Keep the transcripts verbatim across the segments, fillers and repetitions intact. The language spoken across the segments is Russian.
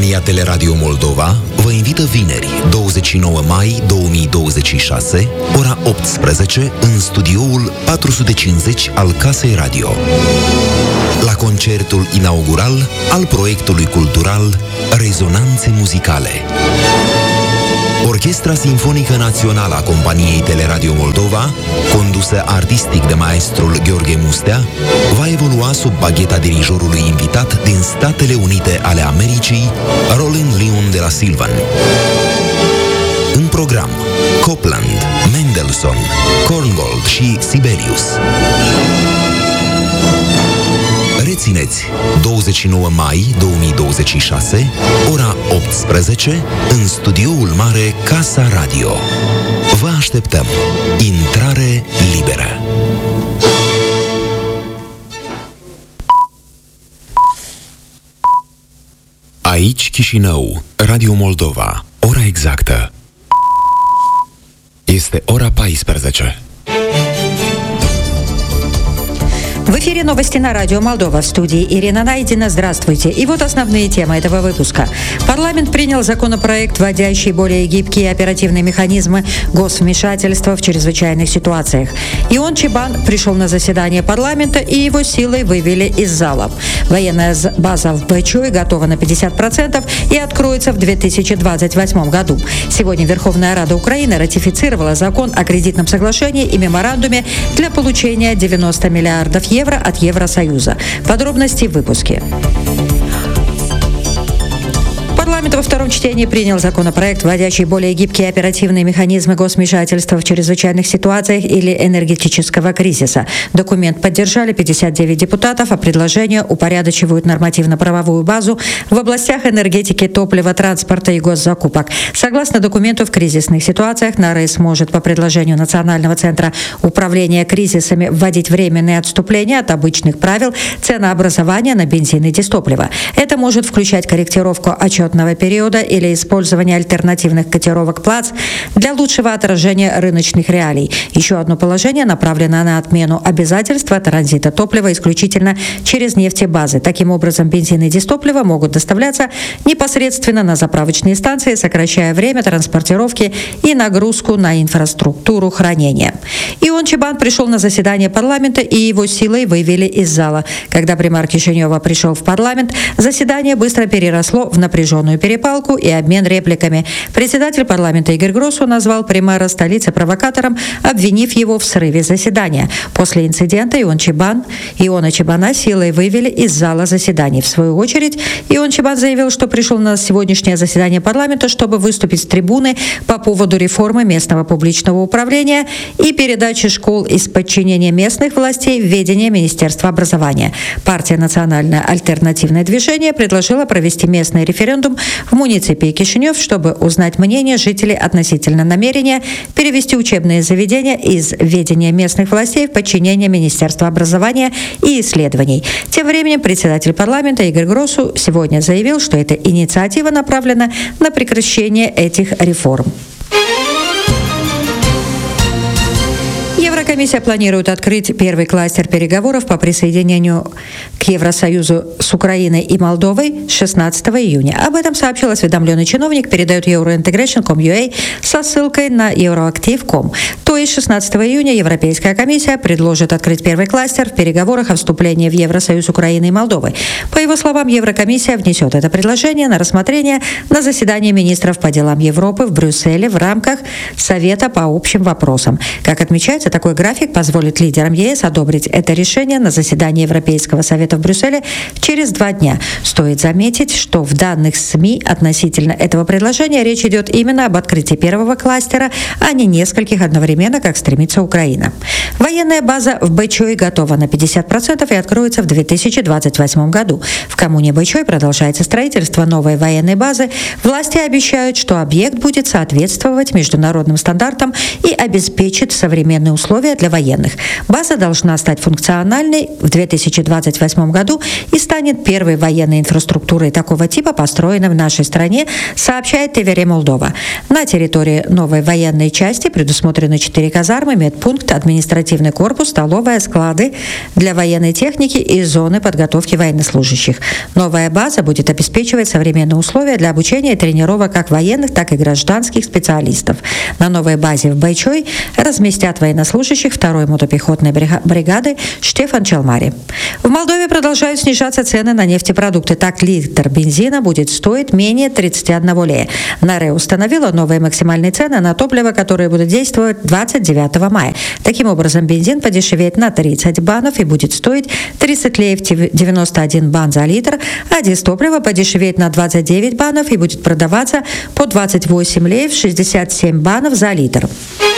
Compania Teleradio Moldova vă invită vineri, douăzeci și nouă mai două mii douăzeci și șase, ora optsprezece, în studioul patru sute cincizeci al Casei Radio, la concertul inaugural al proiectului cultural Rezonanțe Muzicale. Orchestra Sinfonică Națională a Companiei Teleradio Moldova, condusă artistic de maestrul Gheorghe Mustea, va evolua sub bagheta dirijorului invitat din Statele Unite ale Americii, Roland Leon de la Silvan. În program, Copland, Mendelssohn, Korngold și Sibelius. Rețineți, douăzeci și nouă mai două mii douăzeci și șase, ora optsprezece, în studioul mare Casa Radio. Vă așteptăm. Intrare liberă. Aici Chișinău, Radio Moldova. Ora exactă este ora paisprezece. В эфире новости на радио Молдова. В студии Ирина Найдина. Здравствуйте. И вот основные темы этого выпуска. Парламент принял законопроект, вводящий более гибкие и оперативные механизмы госвмешательства в чрезвычайных ситуациях. Ион Чебан пришел на заседание парламента, и его силой вывели из зала. Военная база в Бычуе готова на пятьдесят процентов и откроется в две тысячи двадцать восьмом году. Сегодня Верховная Рада Украины ратифицировала закон о кредитном соглашении и меморандуме для получения девяноста миллиардов евро евро от Евросоюза. Подробности в выпуске. Парламент во втором чтении принял законопроект, вводящий более гибкие оперативные механизмы госвмешательства в чрезвычайных ситуациях или энергетического кризиса. Документ поддержали пятьдесят девять депутатов, а предложения упорядочивают нормативно-правовую базу в областях энергетики, топлива, транспорта и госзакупок. Согласно документу, в кризисных ситуациях НАРЭС может по предложению Национального центра управления кризисами вводить временные отступления от обычных правил ценообразования на бензин и дистопливо. Это может включать корректировку отчетного периода или использование альтернативных котировок ПЛАЦ для лучшего отражения рыночных реалий. Еще одно положение направлено на отмену обязательства транзита топлива исключительно через нефтебазы. Таким образом, бензин и дистопливо могут доставляться непосредственно на заправочные станции, сокращая время транспортировки и нагрузку на инфраструктуру хранения. Ион Чебан пришел на заседание парламента, и его силой вывели из зала. Когда примар Кишинева пришел в парламент, заседание быстро переросло в напряженную перепалку и обмен репликами. Председатель парламента Игорь Гросу назвал примара столицы провокатором, обвинив его в срыве заседания. После инцидента Ион Чебан, Иона Чебана силой вывели из зала заседаний. В свою очередь, Ион Чебан заявил, что пришел на сегодняшнее заседание парламента, чтобы выступить с трибуны по поводу реформы местного публичного управления и передачи школ из подчинения местных властей в ведение Министерства образования. Партия «Национальное альтернативное движение» предложила провести местный референдум в муниципии Кишинев, чтобы узнать мнение жителей относительно намерения перевести учебные заведения из ведения местных властей в подчинение Министерства образования и исследований. Тем временем председатель парламента Игорь Гросу сегодня заявил, что эта инициатива направлена на прекращение этих реформ. Еврокомиссия планирует открыть первый кластер переговоров по присоединению к Евросоюзу с Украиной и Молдовой шестнадцатого июня. Об этом сообщил осведомленный чиновник, передает Eurointegration точка ком точка ю а со ссылкой на Euroactiv точка ком. То есть шестнадцатого июня Европейская комиссия предложит открыть первый кластер в переговорах о вступлении в Евросоюз Украины и Молдовы. По его словам, Еврокомиссия внесет это предложение на рассмотрение на заседании министров по делам Европы в Брюсселе в рамках Совета по общим вопросам. Как отмечается, такой график позволит лидерам ЕС одобрить это решение на заседании Европейского совета в Брюсселе через два дня. Стоит заметить, что в данных СМИ относительно этого предложения речь идет именно об открытии первого кластера, а не нескольких одновременно, как стремится Украина. Военная база в Бычуе готова на пятьдесят процентов и откроется в две тысячи двадцать восьмом году. В коммуне Бычуй продолжается строительство новой военной базы. Власти обещают, что объект будет соответствовать международным стандартам и обеспечит современные условия для военных. База должна стать функциональной в две тысячи двадцать восьмом году и станет первой военной инфраструктурой такого типа, построенной в нашей стране, сообщает ТВР Молдова. На территории новой военной части предусмотрены четыре казармы, медпункт, административный корпус, столовая, склады для военной техники и зоны подготовки военнослужащих. Новая база будет обеспечивать современные условия для обучения и тренировок как военных, так и гражданских специалистов. На новой базе в Байчой разместят военнослужащих второй мотопехотной бригады Штефан Челмари. В Молдове продолжают снижаться цены на нефтепродукты. Так, литр бензина будет стоить менее тридцати одного лея. НАРЭ установила новые максимальные цены на топливо, которые будут действовать двадцать девятого мая. Таким образом, бензин подешевеет на тридцать банов и будет стоить тридцать леев девяносто один бан за литр, а дизтопливо подешевеет на двадцать девять банов и будет продаваться по двадцать восемь леев шестьдесят семь банов за литр.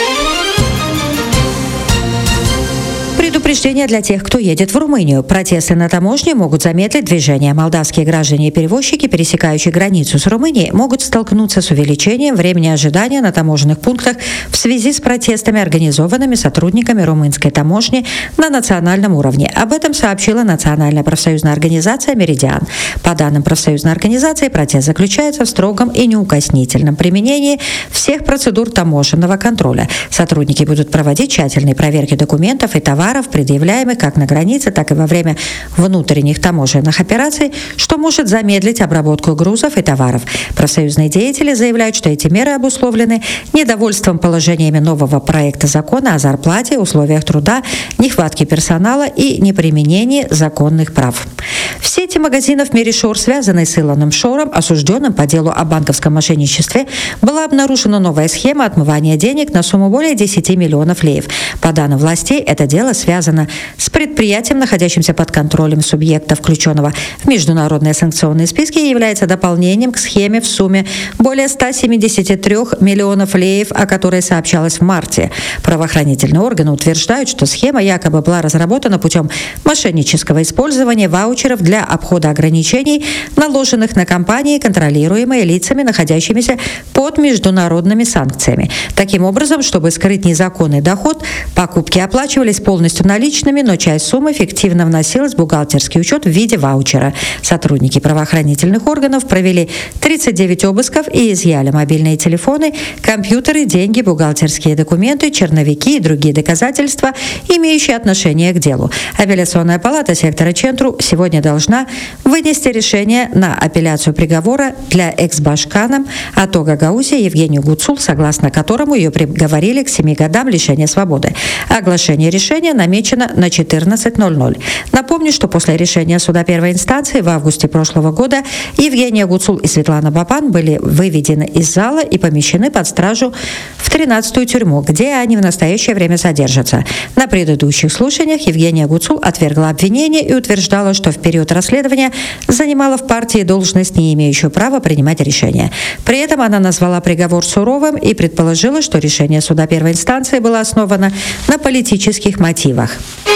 Предупреждение для тех, кто едет в Румынию. Протесты на таможне могут замедлить движение. Молдавские граждане и перевозчики, пересекающие границу с Румынией, могут столкнуться с увеличением времени ожидания на таможенных пунктах в связи с протестами, организованными сотрудниками румынской таможни на национальном уровне. Об этом сообщила Национальная профсоюзная организация «Меридиан». По данным профсоюзной организации, протест заключается в строгом и неукоснительном применении всех процедур таможенного контроля. Сотрудники будут проводить тщательные проверки документов и товаров, предъявляемых как на границе, так и во время внутренних таможенных операций, что может замедлить обработку грузов и товаров. Профсоюзные деятели заявляют, что эти меры обусловлены недовольством положениями нового проекта закона о зарплате, условиях труда, нехватке персонала и неприменении законных прав. В сети магазинов Меришор, связанной с Илоном Шором, осужденным по делу о банковском мошенничестве, была обнаружена новая схема отмывания денег на сумму более десяти миллионов леев. По данным властей, это дело связано с предприятием, находящимся под контролем субъекта, включенного в международные санкционные списки, и является дополнением к схеме в сумме более ста семидесяти трёх миллионов леев, о которой сообщалось в марте. Правоохранительные органы утверждают, что схема якобы была разработана путем мошеннического использования ваучеров для обхода ограничений, наложенных на компании, контролируемые лицами, находящимися под международными санкциями. Таким образом, чтобы скрыть незаконный доход, покупки оплачивались полностью наличными, но часть суммы фиктивно вносилась в бухгалтерский учет в виде ваучера. Сотрудники правоохранительных органов провели тридцать девять обысков и изъяли мобильные телефоны, компьютеры, деньги, бухгалтерские документы, черновики и другие доказательства, имеющие отношение к делу. Апелляционная палата сектора Чентру сегодня должна вынести решение на апелляцию приговора для экс-башкана АТО Гагаузии Евгению Гуцул, согласно которому ее приговорили к семи годам лишения свободы. Оглашение решения намечено на четырнадцать ноль ноль. Напомню, что после решения суда первой инстанции в августе прошлого года Евгения Гуцул и Светлана Бапан были выведены из зала и помещены под стражу в тринадцатую тюрьму, где они в настоящее время содержатся. На предыдущих слушаниях Евгения Гуцул отвергла обвинение и утверждала, что в период расследования занимала в партии должность, не имеющую права принимать решения. При этом она назвала приговор суровым и предположила, что решение суда первой инстанции было основано на политических мотивах.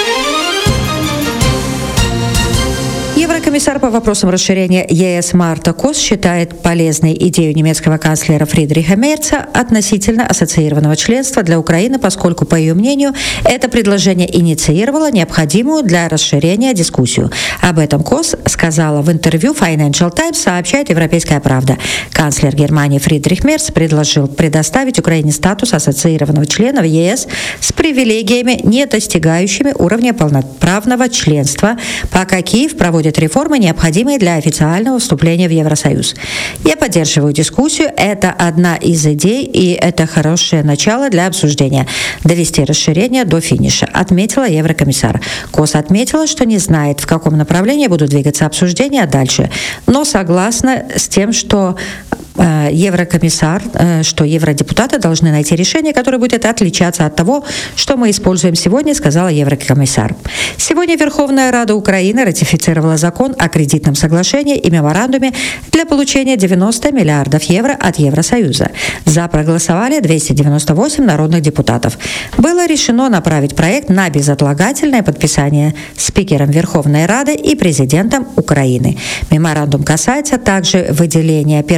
Еврокомиссар по вопросам расширения ЕС Марта Кос считает полезной идею немецкого канцлера Фридриха Мерца относительно ассоциированного членства для Украины, поскольку, по ее мнению, это предложение инициировало необходимую для расширения дискуссию. Об этом Кос сказала в интервью Financial Times, сообщает Европейская правда. Канцлер Германии Фридрих Мерц предложил предоставить Украине статус ассоциированного члена в ЕС с привилегиями, не достигающими уровня полноправного членства, пока Киев проводит реформы, необходимые для официального вступления в Евросоюз. Я поддерживаю дискуссию. Это одна из идей, и это хорошее начало для обсуждения. Довести расширение до финиша, отметила еврокомиссар. Кос отметила, что не знает, в каком направлении будут двигаться обсуждения дальше, но согласна с тем, что еврокомиссар, что евродепутаты должны найти решение, которое будет отличаться от того, что мы используем сегодня, сказала еврокомиссар. Сегодня Верховная Рада Украины ратифицировала закон о кредитном соглашении и меморандуме для получения девяноста миллиардов евро от Евросоюза. За проголосовали двести девяносто восемь народных депутатов. Было решено направить проект на безотлагательное подписание спикером Верховной Рады и президентом Украины. Меморандум касается также выделения первого транша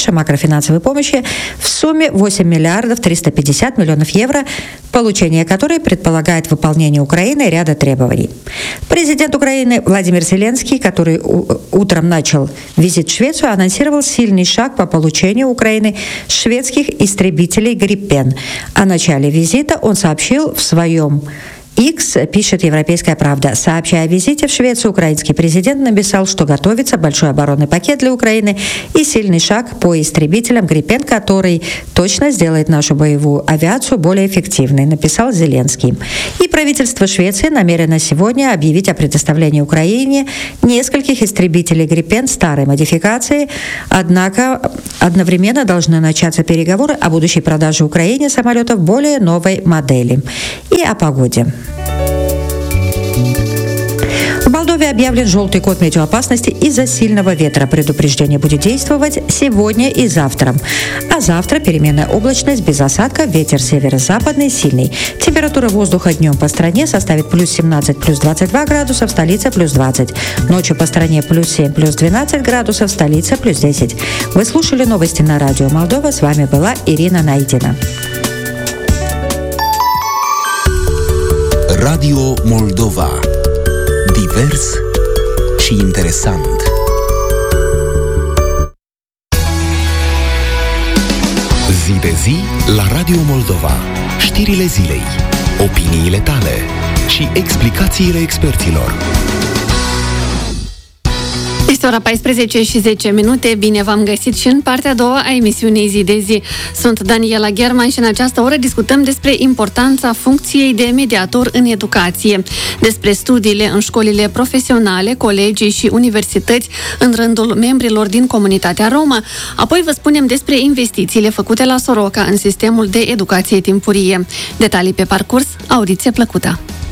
больше макрофинансовой помощи в сумме восемь миллиардов триста пятьдесят миллионов евро, получение которой предполагает выполнение Украины ряда требований. Президент Украины Владимир Зеленский, который утром начал визит в Швецию, анонсировал сильный шаг по получению Украины шведских истребителей «Гриппен». О начале визита он сообщил в своем X, пишет «Европейская правда». Сообщая о визите в Швецию, украинский президент написал, что готовится большой оборонный пакет для Украины и сильный шаг по истребителям «Гриппен», который точно сделает нашу боевую авиацию более эффективной, написал Зеленский. И правительство Швеции намерено сегодня объявить о предоставлении Украине нескольких истребителей «Гриппен» старой модификации, однако одновременно должны начаться переговоры о будущей продаже Украине самолетов более новой модели. И о погоде. В Молдове объявлен желтый код метеоопасности из-за сильного ветра. Предупреждение будет действовать сегодня и завтра. А завтра переменная облачность без осадка, ветер северо-западный сильный. Температура воздуха днем по стране составит плюс семнадцать, плюс двадцать два градуса, в столице плюс двадцать. Ночью по стране плюс семь, плюс двенадцать градусов, в столице плюс десять. Вы слушали новости на радио Молдова. С вами была Ирина Найдина. Radio Moldova. Divers și interesant. Zi de zi la Radio Moldova. Știrile zilei, opiniile tale și explicațiile experților. Este ora paisprezece și zece minute. Bine v-am găsit și în partea a doua a emisiunii Zi de Zi. Sunt Daniela German și în această oră discutăm despre importanța funcției de mediator în educație, despre studiile în școlile profesionale, colegii și universități în rândul membrilor din comunitatea romă. Apoi vă spunem despre investițiile făcute la Soroca în sistemul de educație timpurie. Detalii pe parcurs, audiție plăcută!